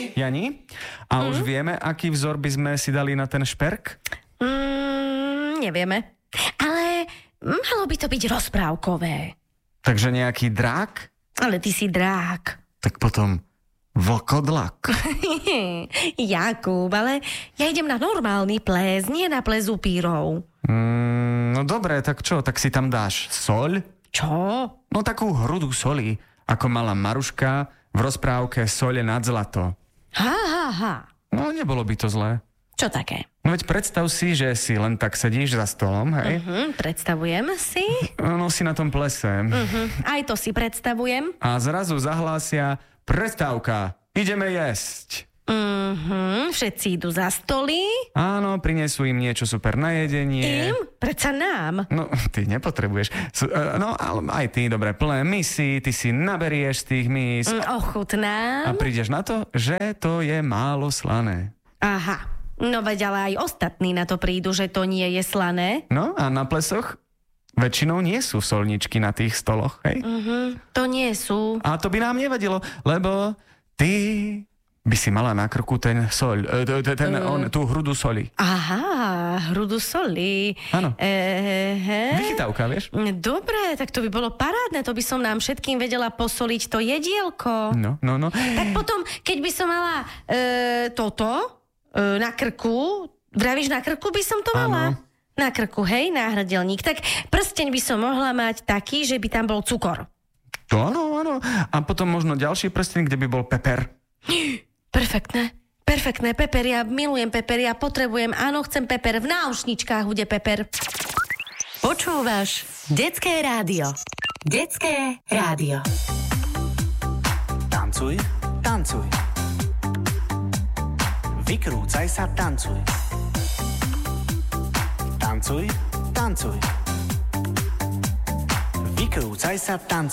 Jani? A už vieme, aký vzor by sme si dali na ten šperk? Nevieme. Ale malo by to byť rozprávkové. Takže nejaký drák? Ale ty si drák. Tak potom vlkodlak. Jakub, ale ja idem na normálny ples, nie na ples upírov. No dobre, tak čo? Tak si tam dáš soľ? Čo? No takú hrudu soli, ako mala Maruška v rozprávke Soľe nad zlato. Ha. No nebolo by to zlé. Čo také? No veď predstav si, že si len tak sedíš za stolom, hej? Predstavujem si. No si na tom plese. Aj to si predstavujem. A zrazu zahlásia prestávka, ideme jesť. Všetci idú za stoly. Áno, prinesú im niečo super na jedenie. Im? Predsa nám. No, ty nepotrebuješ. No, ale aj ty, dobre, plné misy, ty si naberieš z tých mis. Ochutnám. A prídeš na to, že to je málo slané. Aha. No veď ale aj ostatní na to prídu, že to nie je slané. No a na plesoch väčšinou nie sú solničky na tých stoloch, hej? To nie sú. A to by nám nevadilo, lebo ty by si mala na krku ten tú hrudu soli. Aha, hrudu soli. Áno. Vychytávka, vieš? Dobre, tak to by bolo parádne, to by som nám všetkým vedela posoliť to jedielko. No. Tak potom, keď by som mala toto na krku, vravíš na krku by som to mala? Áno. Na krku, hej, náhrdelník. Tak prsteň by som mohla mať taký, že by tam bol cukor. To áno. A potom možno ďalší prsteň, kde by bol peper. Perfektné, peper, ja milujem peper, ja potrebujem, áno, chcem peper, v náušničkách bude peper. Počúvaš Detské rádio. Detské rádio. Tancuj. Vykrúcaj sa, tancuj. Tancuj. Vykrúcaj sa, tancuj.